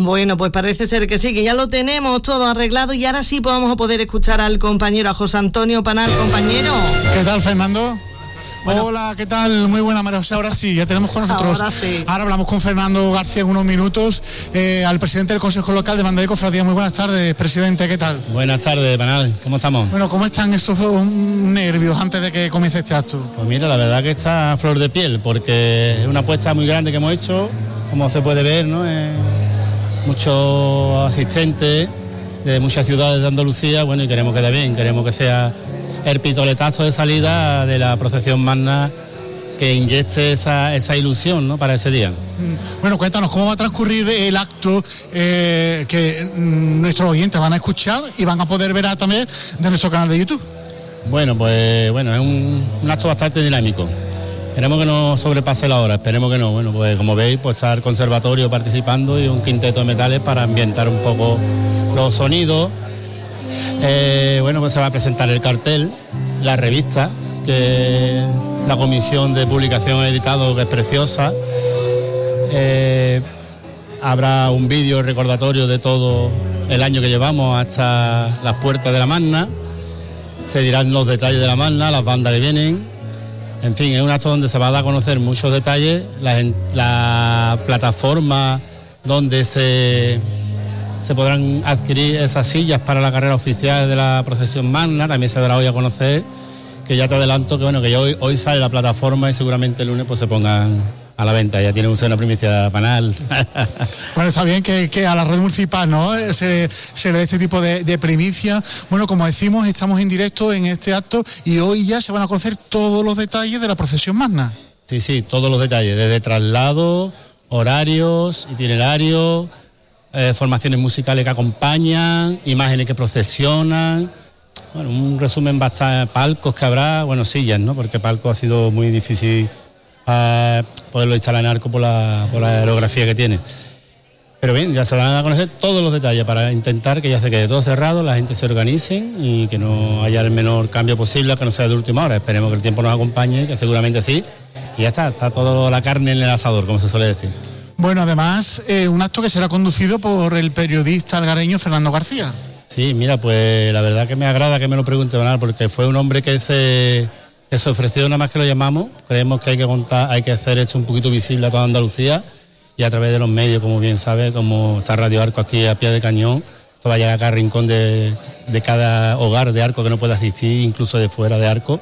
Bueno, pues parece ser que sí, que ya lo tenemos todo arreglado y ahora sí vamos a poder escuchar al compañero, a José Antonio Panal. Compañero. ¿Qué tal, Fernando? Bueno. Hola, ¿qué tal? Muy buena, María José. Ahora sí, ya tenemos con nosotros. Ahora sí. Ahora hablamos con Fernando García en unos minutos, al presidente del Consejo Local de Banda de Cofradía. Muy buenas tardes, presidente, ¿qué tal? Buenas tardes, Panal, ¿cómo estamos? Bueno, ¿cómo están esos nervios antes de que comience este acto? Pues mira, la verdad que está a flor de piel, porque es una apuesta muy grande que hemos hecho, como se puede ver, ¿no? Muchos asistentes de muchas ciudades de Andalucía, bueno, y queremos que dé bien, queremos que sea el pitoletazo de salida de la procesión magna que inyecte esa ilusión, ¿no?, para ese día. Bueno, cuéntanos cómo va a transcurrir el acto que nuestros oyentes van a escuchar y van a poder ver también de nuestro canal de YouTube. Bueno, pues es un acto bastante dinámico. Esperemos que no sobrepase la hora, esperemos que no. Bueno, pues como veis, pues está el conservatorio participando y un quinteto de metales para ambientar un poco los sonidos. Bueno, pues se va a presentar el cartel, la revista, que la comisión de publicación ha editado, que es preciosa. Habrá un vídeo recordatorio de todo el año que llevamos hasta las puertas de la magna. Se dirán los detalles de la magna, las bandas que vienen. En fin, es un acto donde se va a dar a conocer muchos detalles, la plataforma donde se podrán adquirir esas sillas para la carrera oficial de la procesión magna, también se dará hoy a conocer, que ya te adelanto que bueno, que ya hoy sale la plataforma y seguramente el lunes pues se pongan a la venta, ya tiene usted una primicia, Panal. Bueno, está bien que a la red municipal, ¿no?, se le dé este tipo de primicia. Bueno, como decimos, estamos en directo en este acto y hoy ya se van a conocer todos los detalles de la procesión magna. Sí, todos los detalles, desde traslado, horarios, itinerarios, formaciones musicales que acompañan, imágenes que procesionan, bueno, un resumen bastante, palcos que habrá, bueno, sillas, ¿no?, porque palco ha sido muy difícil poderlo instalar en Arco por la aerografía que tiene. Pero bien, ya se van a conocer todos los detalles para intentar que ya se quede todo cerrado, la gente se organice y que no haya el menor cambio posible, que no sea de última hora. Esperemos que el tiempo nos acompañe, que seguramente sí, y ya está toda la carne en el asador, como se suele decir. Bueno, además, un acto que será conducido por el periodista algareño Fernando García. Sí, mira, pues la verdad que me agrada que me lo pregunte, Bernal, porque fue un hombre que se ofreció nada más que lo llamamos. Creemos que hay que contar, hay que hacer esto un poquito visible a toda Andalucía y a través de los medios, como bien sabe, como está Radio Arco aquí a pie de cañón, esto va a llegar a cada rincón de cada hogar de Arco que no pueda asistir, incluso de fuera de Arco.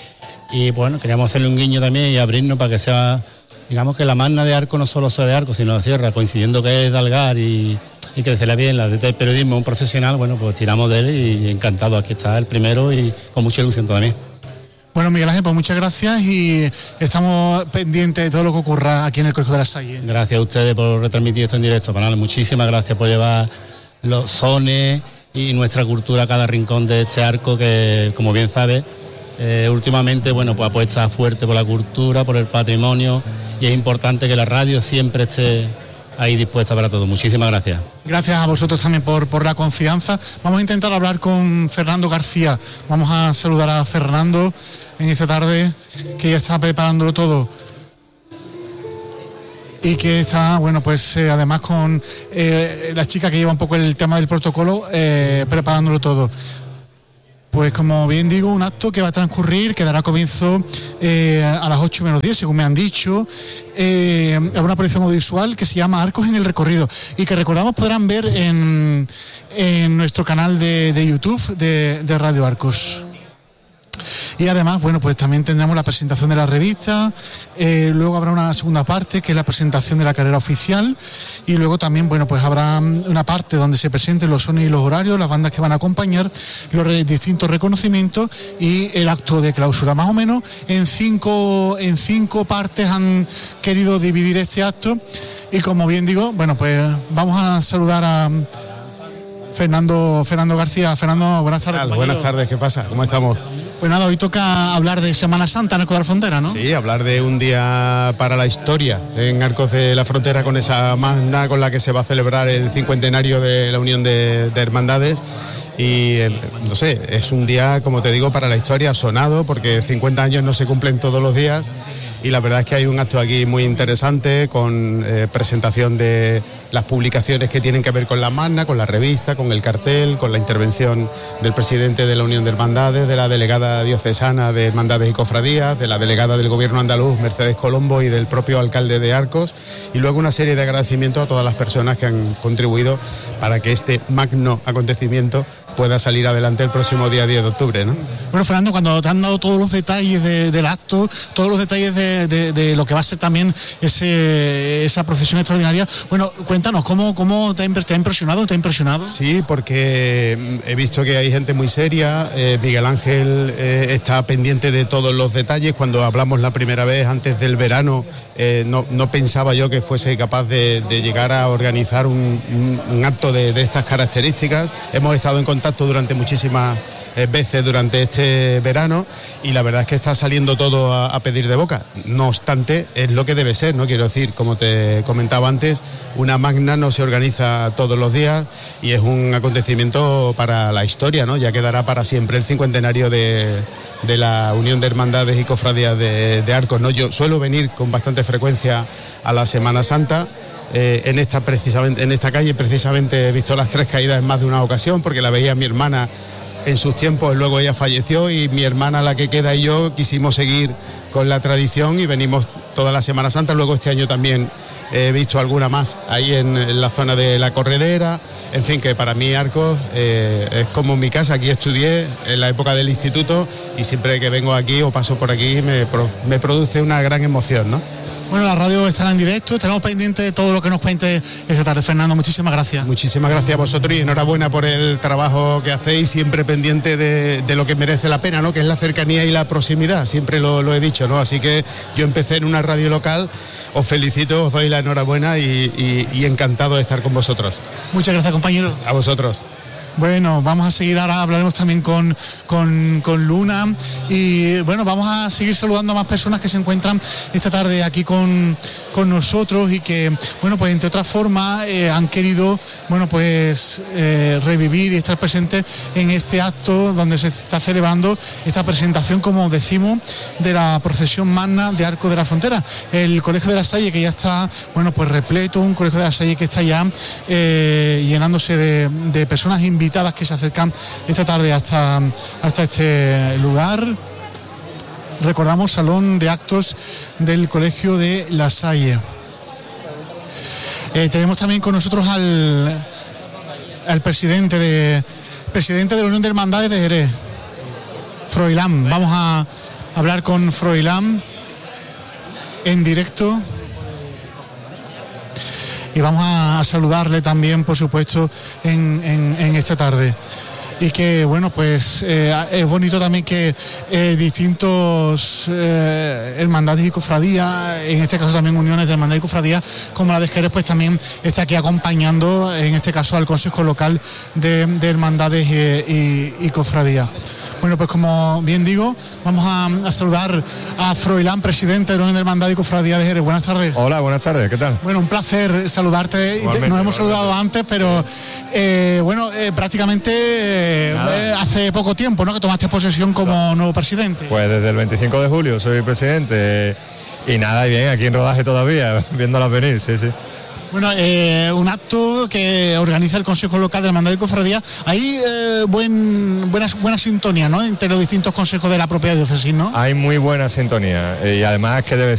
Y bueno, queríamos hacerle un guiño también y abrirnos para que sea, digamos que la magna de Arco no solo sea de Arco, sino de Sierra, coincidiendo que es de Algar y que se le bien la de periodismo, un profesional, bueno, pues tiramos de él y encantado, aquí está el primero y con mucha ilusión también. Bueno, Miguel Ángel, pues muchas gracias y estamos pendientes de todo lo que ocurra aquí en el Colegio de la Salle. Gracias a ustedes por retransmitir esto en directo, Panal. Muchísimas gracias por llevar los sones y nuestra cultura a cada rincón de este Arco que, como bien sabes, últimamente, bueno, pues apuesta fuerte por la cultura, por el patrimonio y es importante que la radio siempre esté ahí dispuesta para todo. Muchísimas gracias. Gracias a vosotros también por la confianza. Vamos a intentar hablar con Fernando García. Vamos a saludar a Fernando en esta tarde, que ya está preparándolo todo. Y que está, bueno, pues además con la chica que lleva un poco el tema del protocolo, preparándolo todo. Pues como bien digo, un acto que va a transcurrir, que dará comienzo a las 8:10, según me han dicho, a una proyección audiovisual que se llama Arcos en el Recorrido y que recordamos podrán ver en nuestro canal de YouTube de Radio Arcos. Y además, bueno, pues también tendremos la presentación de la revista, luego habrá una segunda parte que es la presentación de la carrera oficial y luego también, bueno, pues habrá una parte donde se presenten los sones y los horarios, las bandas que van a acompañar, los distintos reconocimientos y el acto de clausura. Más o menos en cinco partes han querido dividir este acto y como bien digo, bueno, pues vamos a saludar a Fernando García. Fernando, buenas tardes. Buenas tardes, ¿qué pasa? ¿Cómo estamos? Pues nada, hoy toca hablar de Semana Santa en Arcos de la Frontera, ¿no? Sí, hablar de un día para la historia en Arcos de la Frontera con esa magna con la que se va a celebrar el 50º de la Unión de Hermandades. y no sé, es un día, como te digo, para la historia sonado, porque 50 años no se cumplen todos los días, y la verdad es que hay un acto aquí muy interesante con presentación de las publicaciones que tienen que ver con la Magna, con la revista, con el cartel, con la intervención del presidente de la Unión de Hermandades, de la delegada diocesana de Hermandades y Cofradías, de la delegada del Gobierno andaluz, Mercedes Colombo, y del propio alcalde de Arcos, y luego una serie de agradecimientos a todas las personas que han contribuido para que este magno acontecimiento pueda salir adelante el próximo día 10 de octubre, ¿no? Bueno, Fernando, cuando te han dado todos los detalles del acto, todos los detalles de lo que va a ser también esa procesión extraordinaria, bueno, cuéntanos, ¿cómo te ha impresionado? ¿Te ha impresionado? Sí, porque he visto que hay gente muy seria. Miguel Ángel está pendiente de todos los detalles. Cuando hablamos la primera vez antes del verano, no pensaba yo que fuese capaz de llegar a organizar un acto de estas características. Hemos estado en contacto durante muchísimas veces durante este verano, y la verdad es que está saliendo todo a pedir de boca. No obstante, es lo que debe ser, ¿no? Quiero decir, como te comentaba antes, una magna no se organiza todos los días y es un acontecimiento para la historia, ¿no? Ya quedará para siempre el 50 de la Unión de Hermandades y Cofradías de Arcos, ¿no? Yo suelo venir con bastante frecuencia a la Semana Santa. En esta calle precisamente he visto las 3 caídas en más de una ocasión, porque la veía mi hermana en sus tiempos, luego ella falleció, y mi hermana, la que queda, y yo quisimos seguir con la tradición y venimos toda la Semana Santa. Luego este año también he visto alguna más ahí en la zona de la Corredera. En fin, que para mí Arcos es como mi casa. Aquí estudié en la época del instituto, y siempre que vengo aquí o paso por aquí me produce una gran emoción, ¿no? Bueno, la radio estará en directo, estaremos pendientes de todo lo que nos cuente esta tarde. Fernando, muchísimas gracias. Muchísimas gracias a vosotros, y enhorabuena por el trabajo que hacéis, siempre pendiente de lo que merece la pena, ¿no? Que es la cercanía y la proximidad, siempre lo he dicho, ¿no? Así que yo empecé en una radio local, os felicito, os doy la enhorabuena y encantado de estar con vosotros. Muchas gracias, compañero. A vosotros. Bueno, vamos a seguir ahora, hablaremos también con Luna, y bueno, vamos a seguir saludando a más personas que se encuentran esta tarde aquí con nosotros, y que, bueno, pues entre otras formas han querido, bueno, pues revivir y estar presentes en este acto donde se está celebrando esta presentación, como decimos, de la procesión magna de Arcos de la Frontera. El Colegio de la Salle, que ya está, bueno, pues repleto, un Colegio de la Salle que está ya llenándose de personas invitadas que se acercan esta tarde hasta este lugar. Recordamos, salón de actos del Colegio de la Salle. Tenemos también con nosotros al presidente de la Unión de Hermandades de Jerez, Froilán. Vamos a hablar con Froilán en directo. Y vamos a saludarle también, por supuesto, en esta tarde. Y que, bueno, pues es bonito también que distintos hermandades y cofradías, en este caso también uniones de hermandades y cofradías, como la de Jerez, pues también está aquí acompañando, en este caso, al Consejo Local de Hermandades y Cofradías. Bueno, pues como bien digo, vamos a saludar a Froilán, presidente de la Unión de Hermandades y Cofradías de Jerez. Buenas tardes. Hola, buenas tardes, ¿qué tal? Bueno, un placer saludarte. Nos hemos saludado antes, pero prácticamente hace poco tiempo, ¿no?, que tomaste posesión como nuevo presidente. Pues desde el 25 de julio soy presidente, y nada, bien, aquí en rodaje todavía, viéndolas venir, sí. Bueno, un acto que organiza el Consejo Local de Hermandad y Cofradía. Hay buena sintonía, ¿no?, entre los distintos consejos de la propia diócesis, ¿no? Hay muy buena sintonía, y además que debe